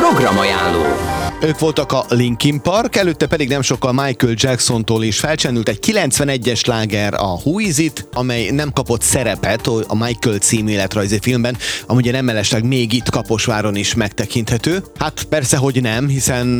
Programajánló. Ők voltak a Linkin Park, előtte pedig nem sokkal Michael Jacksontól is felcsendült egy 91-es sláger, a Who Is It, amely nem kapott szerepet a Michael című életrajzi filmben, amúgy nem mellesleg még itt Kaposváron is megtekinthető. Hát persze, hogy nem, hiszen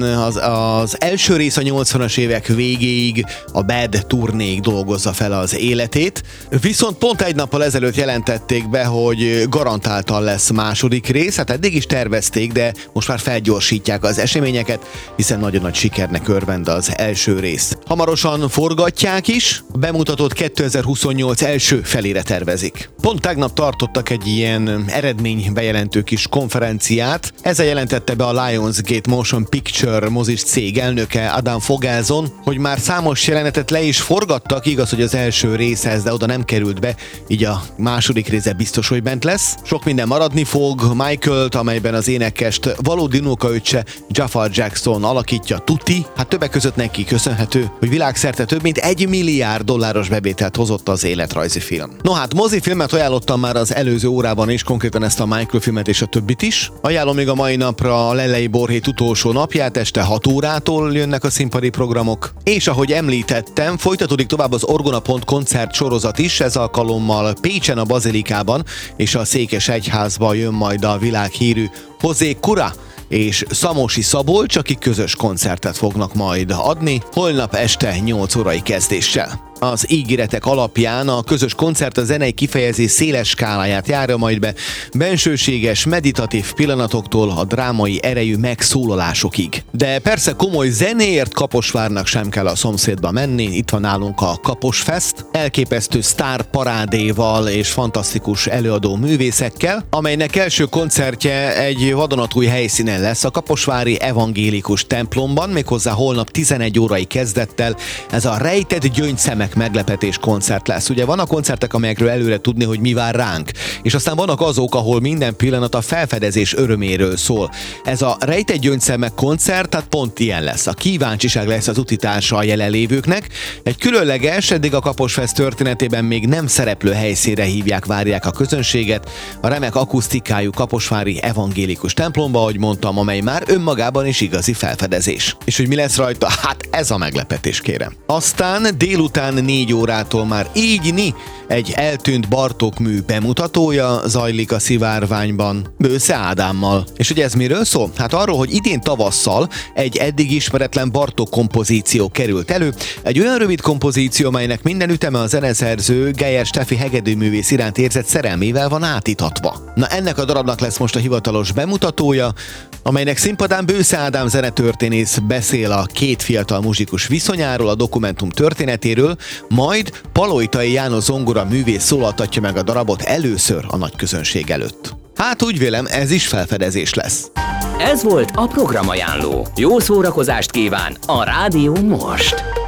az első rész a 80-as évek végéig a Bad turnéig dolgozza fel az életét, viszont pont egy nappal ezelőtt jelentették be, hogy garantáltan lesz második rész, hát eddig is tervezték, de most már felgyorsítják az eseményeket, hiszen nagyon nagy sikernek örvend az első rész. Hamarosan forgatják is, bemutatott 2028 első felére tervezik. Pont tegnap tartottak egy ilyen eredménybejelentő kis konferenciát, ezzel jelentette be a Lionsgate Motion Picture mozis cég elnöke Adam Fogelson, hogy már számos jelenetet le is forgattak, igaz, hogy az első részhez, de oda nem került be, így a második része biztos, hogy bent lesz. Sok minden maradni fog, Michaelt, amelyben az énekest valódi unokaöccse Jafar Jackson alakítja tuti, hát többek között neki köszönhető, hogy világszerte több mint $1 milliárd bevételt hozott az életrajzi film. No hát mozifilmet ajánlottam már az előző órában is, konkrétan ezt a Michael filmet és a többit is. Ajánlom még a mai napra a Lellei Borhét utolsó napját, este 6 órától jönnek a színpadi programok. És ahogy említettem, folytatódik tovább az Orgona.pont koncert sorozat is, ez alkalommal Pécsen a Bazilikában és a Székesegyházban jön majd a világhírű José Cura és Szamosi Szabolcs, akik közös koncertet fognak majd adni, holnap este 8 órai kezdéssel. Az ígéretek alapján a közös koncert a zenei kifejezés széles skáláját járja majd be, bensőséges, meditatív pillanatoktól a drámai erejű megszólalásokig. De persze komoly zenéért Kaposvárnak sem kell a szomszédba menni, itt van nálunk a Kaposfest, elképesztő sztárparádéval és fantasztikus előadó művészekkel, amelynek első koncertje egy vadonatúj helyszínen lesz, a kaposvári evangélikus templomban, méghozzá holnap 11 órai kezdettel. Ez a Rejtett gyöngyszemek meglepetés koncert lesz. Ugye vannak koncertek, amelyekről előre tudni, hogy mi vár ránk, és aztán vannak azok, ahol minden pillanat a felfedezés öröméről szól. Ez a Rejtett gyöngyszemek koncert, tehát pont ilyen lesz. A kíváncsiság lesz az utitársa a jelenlévőknek. Egy különleges, eddig a Kaposfest történetében még nem szereplő helyszínre várják a közönséget, a remek akusztikájú kaposvári evangélikus templomba, ahogy mondtam, amely már önmagában is igazi felfedezés. És hogy mi lesz rajta? Hát ez a meglepetés, kérem. Aztán délután 4 órától már így egy eltűnt Bartók mű bemutatója zajlik a Szivárványban Bősze Ádámmal. És hogy ez miről szól? Hát arról, hogy idén tavasszal egy eddig ismeretlen Bartók kompozíció került elő, egy olyan rövid kompozíció, melynek minden üteme a zeneszerző Geyer Steffi hegedűművész iránt érzett szerelmével van átítatva. Na ennek a darabnak lesz most a hivatalos bemutatója, amelynek színpadán Bősze Ádám zenetörténész beszél a két fiatal muzsikus viszonyáról, a dokumentum történetéről, majd Palojtai János zongora művész szólaltatja meg a darabot először a nagy közönség előtt. Hát úgy vélem, ez is felfedezés lesz. Ez volt a Programajánló. Jó szórakozást kíván a Rádió most!